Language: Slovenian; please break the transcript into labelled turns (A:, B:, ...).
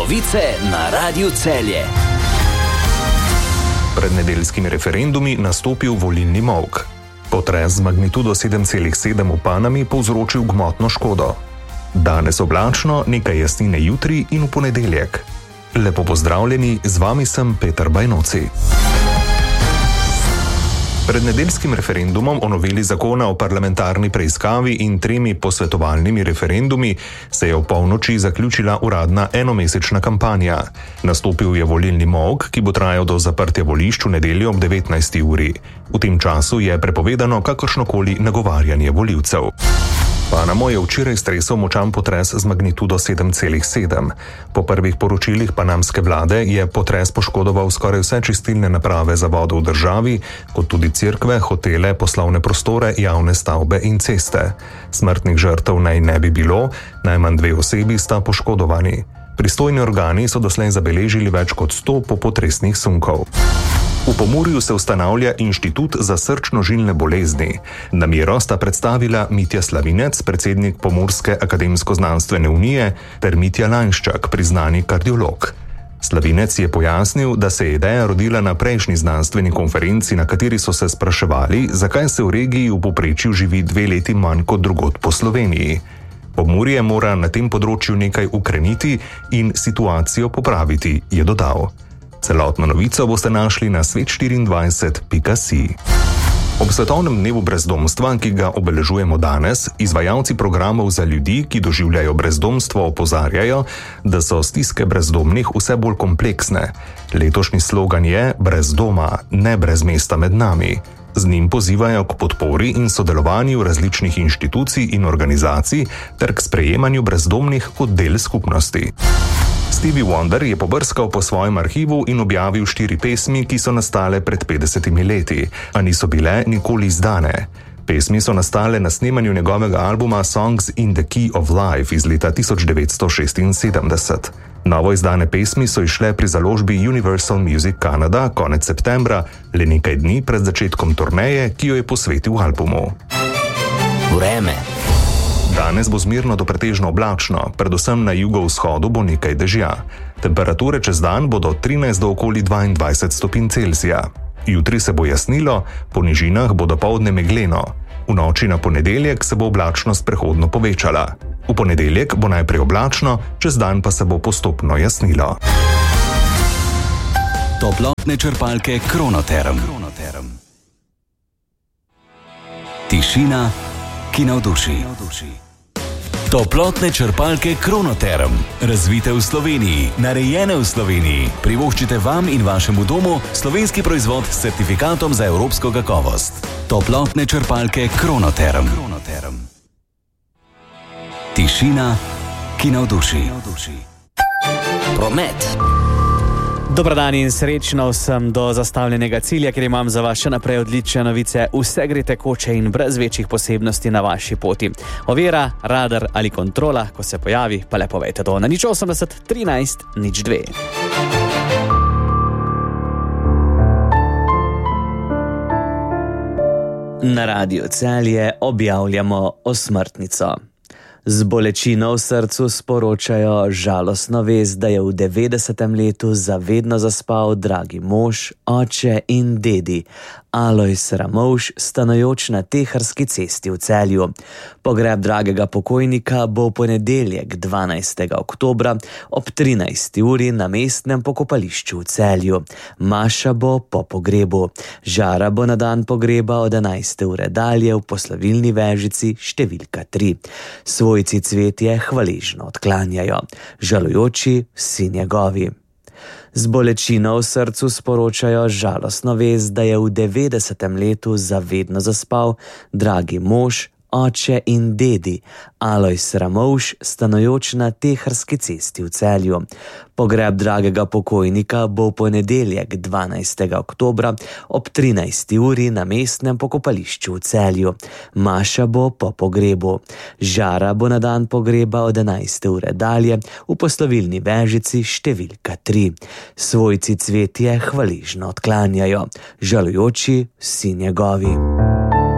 A: Novice na Radiu Celje.
B: Pred nedeljskimi referendumi nastopil volilni molk. Potres z magnitudo 7,7 v Panami povzročil gmotno škodo. Danes oblačno, nekaj jasnine jutri in v ponedeljek. Lepo pozdravljeni, z vami sem Peter Bajnoci. Pred nedeljskim referendumom o noveli zakona o parlamentarni preiskavi in 3 posvetovalnimi referendumi se je v polnoči zaključila uradna enomesečna kampanja. Nastopil je volilni molk, ki bo trajal do zaprtja volišč v nedeljo ob 19. uri. V tem času je prepovedano kakršnokoli nagovarjanje volivcev. Panamo je včeraj stresel močan potres z magnitudo 7,7. Po prvih poročilih panamske vlade je potres poškodoval skoraj vse čistilne naprave za vodo v državi, kot tudi cerkve, hotele, poslovne prostore, javne stavbe in ceste. Smrtnih žrtev naj ne bi bilo, najmanj 2 osebi sta poškodovani. Pristojni organi so doslej zabeležili več kot 100 popotresnih sunkov. V Pomurju se ustanavlja Inštitut za srčno-žilne bolezni. Namero sta predstavila Mitja Slavinec, predsednik Pomurske akademsko-znanstvene unije, ter Mitja Lanščak, priznani kardiolog. Slavinec je pojasnil, da se je ideja rodila na prejšnji znanstveni konferenci, na kateri so se spraševali, zakaj se v regiji v povprečju živi 2 leti manj kot drugod po Sloveniji. Pomurje mora na tem področju nekaj ukreniti in situacijo popraviti, je dodal. Celotno novico boste našli na svet24.si. Ob svetovnem dnevu brezdomstva, ki ga obeležujemo danes, izvajalci programov za ljudi, ki doživljajo brezdomstvo, opozarjajo, da so stiske brezdomnih vse bolj kompleksne. Letošnji slogan je brez doma, ne brez mesta med nami. Z njim pozivajo k podpori in sodelovanju različnih inštitucij in organizacij ter k sprejemanju brezdomnih kot del skupnosti. Stevie Wonder je pobrskal po svojem arhivu in objavil 4 pesmi, ki so nastale pred 50 leti, a niso bile nikoli izdane. Pesmi so nastale na snemanju njegovega albuma Songs in the Key of Life iz leta 1976. Novo izdane pesmi so izšle pri založbi Universal Music Canada konec septembra, le nekaj dni pred začetkom turneje, ki jo je posvetil albumu.
A: Vreme.
B: Danes bo zmerno do pretežno oblačno, predvsem na jugovzhodu bo nekaj dežja. Temperature čez dan bodo 13 do okoli 22 stopinj Celzija. Jutri se bo jasnilo, po nižinah bo dopoldne megleno. V noči na ponedeljek se bo oblačnost prehodno povečala. V ponedeljek bo najprej oblačno, čez dan pa se bo postopno jasnilo.
A: Toplotne črpalke Kronoterm. Tišina, ki navduši. Toplotne črpalke Kronoterm. Razvite v Sloveniji, narejene v Sloveniji. Privoščite vam in vašemu domu slovenski proizvod s certifikatom za evropsko kakovost. Toplotne črpalke Kronoterm. Tišina, ki navduši. Promet.
C: Dobar dan in srečno vsem do zastavljenega cilja, ker imam za vas še naprej odlične novice. Vse gre tekoče in brez večjih posebnosti na vaši poti. Ovira, radar ali kontrola, ko se pojavi, pa le povejte to na 080 13 02. Na Radiu Celje objavljamo osmrtnico. Z bolečino v srcu sporočajo žalostno vest, da je v 90. letu zavedno zaspal dragi mož, oče in dedi Alojz Ramovš, stanojoč na Teharski cesti v Celju. Pogreb dragega pokojnika bo v ponedeljek 12. oktobra ob 13. uri na mestnem pokopališču v Celju. Maša bo po pogrebu. Žara bo na dan pogreba od 11. ure dalje v poslovilni vežici številka 3. Svojci cvetje hvaležno odklanjajo, žalujoči vsi njegovi. Z bolečino v srcu sporočajo žalostno vest, da je v 90. letu zavedno zaspal dragi mož, oče in dedi Alojz Ramovš, stanojoč na Teharski cesti v Celju. Pogreb dragega pokojnika bo v ponedeljek 12. oktobra ob 13. uri na mestnem pokopališču v Celju. Maša bo po pogrebu. Žara bo na dan pogreba od 11. ure dalje v poslovilni vežici številka 3. Svojci cvetje hvaležno odklanjajo, žalujoči vsi njegovi.